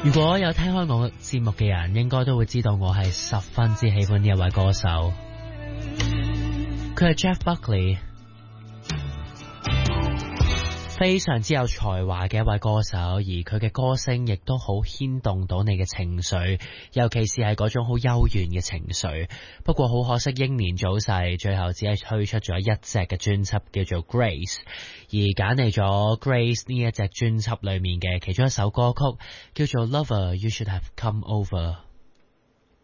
如果有聽開我節目嘅人，應該都會知道我係十分之喜歡呢一位歌手，佢係 Jeff Buckley， 非常之有才華嘅一位歌手，而佢嘅歌聲亦都好牽動到你嘅情緒，尤其是係嗰種好幽怨嘅情緒。不過好可惜，英年早逝，最後只係推出咗一隻嘅專輯叫做 Grace， 而揀嚟咗 Grace 呢一隻專輯裏面嘅其中一首歌曲叫做 Lover You Should Have Come Over。